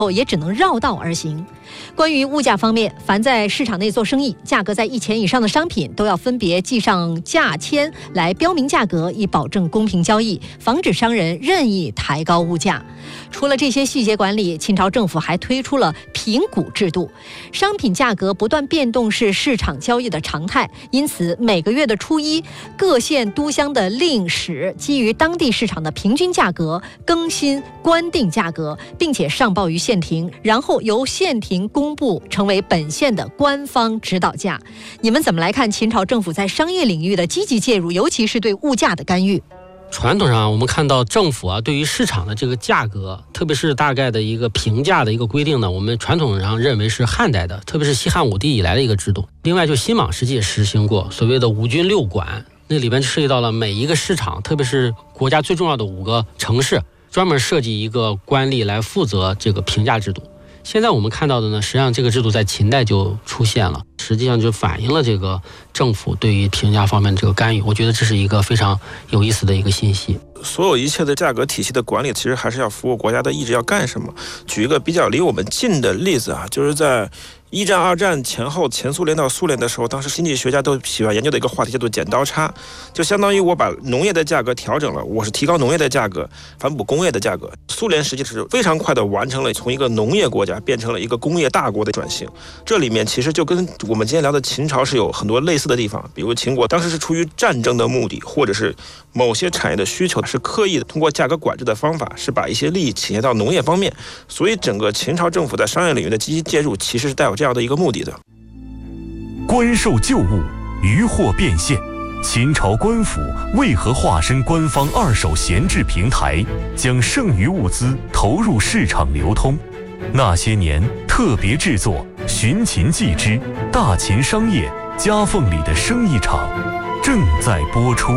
也只能绕道而行。关于物价方面，凡在市场内做生意，价格在1000以上的商品都要分别记上价签来标明价格，以保证公平交易，防止商人任意抬高物价。除了这些细节管理，秦朝政府还推出了评估制度。商品价格不断变动是市场交易的常态，因此每个月的初一，各县都乡的令史基于当地市场的平均价格更新官定价格，并且上报于县庭，然后由县庭公布，成为本县的官方指导价。你们怎么来看秦朝政府在商业领域的积极介入，尤其是对物价的干预？ 传统上我们看到政府对于市场的这个价格，特别是大概的一个评价的一个规定呢，我们传统上认为是汉代的，特别是西汉武帝以来的一个制度。另外就新莽时期也实行过所谓的5军6管，那里边涉及到了每一个市场，特别是国家最重要的5个城市，专门设计一个官吏来负责这个评价制度。现在我们看到的呢，实际上这个制度在秦代就出现了，实际上就反映了这个政府对于评价方面的这个干预。我觉得这是一个非常有意思的一个信息。 所有一切的价格体系的管理，其实还是要服务国家的意志要干什么。举一个比较离我们近的例子就是在1战2战前后，前苏联到苏联的时候，当时经济学家都喜欢研究的一个话题叫做剪刀差，就相当于我把农业的价格调整了，我是提高农业的价格，反哺工业的价格。苏联实际是非常快的完成了从一个农业国家变成了一个工业大国的转型。这里面其实就跟我们今天聊的秦朝是有很多类似的地方，比如秦国当时是出于战争的目的，或者是某些产业的需求，是刻意的通过价格管制的方法，是把一些利益倾斜到农业方面。所以整个秦朝政府在商业领域的积极介入，其实是带有这样的一个目的的。 官售旧物，渔获变现。秦朝官府为何化身官方二手闲置平台，将剩余物资投入市场流通？那些年特别制作《寻秦记之大秦商业夹缝里的生意场》正在播出。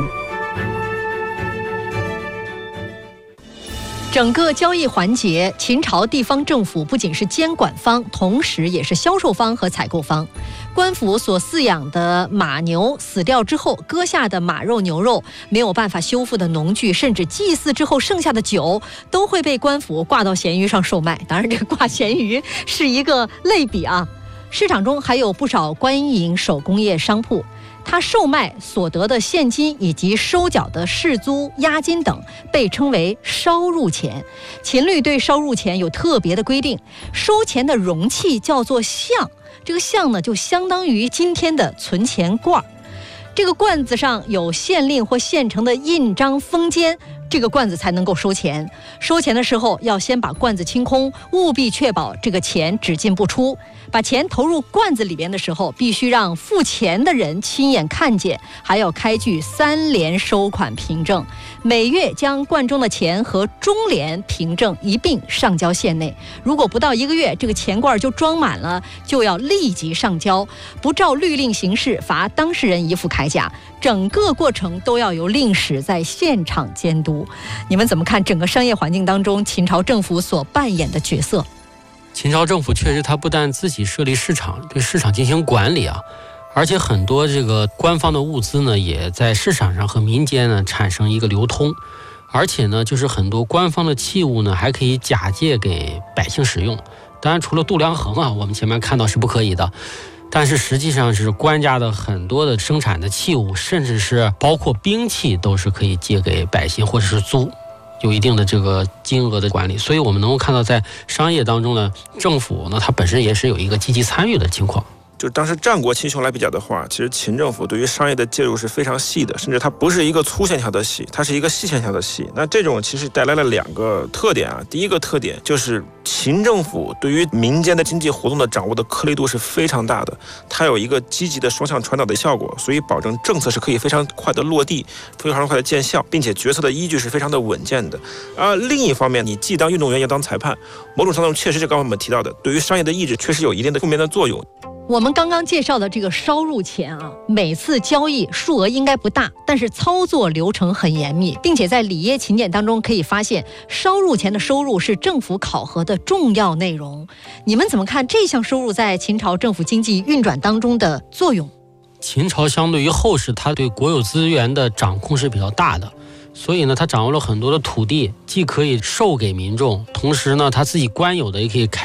整个交易环节，秦朝地方政府不仅是监管方，同时也是销售方和采购方。官府所饲养的马牛死掉之后，割下的马肉、牛肉，没有办法修复的农具，甚至祭祀之后剩下的酒，都会被官府挂到闲鱼上售卖。当然，这个挂闲鱼是一个类比啊。市场中还有不少官营手工业商铺，他售卖所得的现金以及收缴的市租、押金等，被称为烧入钱。秦律对烧入钱有特别的规定，收钱的容器叫做象，这个象呢就相当于今天的存钱罐。这个罐子上有县令或县城的印章封缄，这个罐子才能够收钱。收钱的时候要先把罐子清空，务必确保这个钱只进不出。把钱投入罐子里边的时候，必须让付钱的人亲眼看见，还要开具3联收款凭证，每月将罐中的钱和中联凭证一并上交县内。如果不到1个月，这个钱罐就装满了，就要立即上交，不照律令行事，罚当事人1副铠甲。整个过程都要由令史在现场监督。你们怎么看整个商业环境当中秦朝政府所扮演的角色？ 秦朝政府确实它不但自己设立市场，对市场进行管理而且很多这个官方的物资呢，也在市场上和民间呢产生一个流通。而且呢，就是很多官方的器物呢，还可以假借给百姓使用。当然，除了度量衡我们前面看到是不可以的。但是实际上是官家的很多的生产的器物，甚至是包括兵器，都是可以借给百姓或者是租，有一定的这个金额的管理。所以我们能够看到，在商业当中呢，政府呢它本身也是有一个积极参与的情况。 就当时战国秦雄来比较的话，其实秦政府对于商业的介入是非常细的，甚至它不是一个粗线条的细，它是一个细线条的细。那这种其实带来了2个特点第一个特点就是秦政府对于民间的经济活动的掌握的颗粒度是非常大的，它有一个积极的双向传导的效果，所以保证政策是可以非常快的落地，非常快的见效，并且决策的依据是非常的稳健的。另一方面，你既当运动员也当裁判，某种程度确实是刚才我们提到的，对于商业的意志确实有一定的负面的作用。 我们刚刚介绍的这个烧入钱每次交易数额应该不大，但是操作流程很严密，并且在里耶秦简当中可以发现，烧入钱的收入是政府考核的重要内容。你们怎么看这项收入在秦朝政府经济运转当中的作用？ 秦朝相对于后世，它对国有资源的掌控是比较大的， 所以呢，他掌握了很多的土地，既可以授给民众，同时呢，他自己官有的也可以开